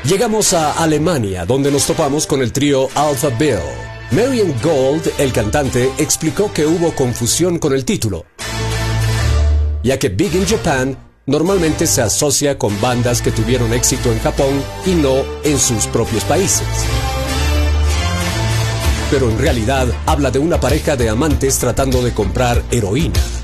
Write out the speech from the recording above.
Llegamos a Alemania, donde nos topamos con el trío Alpha Bill. Marian Gold, el cantante, explicó que hubo confusión con el título, ya que Big in Japan normalmente se asocia con bandas que tuvieron éxito en Japón y no en sus propios países. Pero en realidad habla de una pareja de amantes tratando de comprar heroína.